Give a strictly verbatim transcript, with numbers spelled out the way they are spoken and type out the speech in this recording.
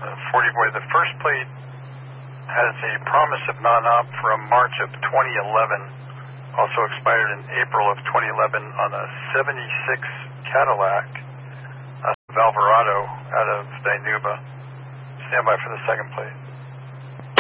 forty boy. The first plate has a promise of non-op from March of twenty eleven, also expired in April of twenty eleven on a seventy-six Cadillac uh, Valverado out of Dinuba. Stand by for the second plate.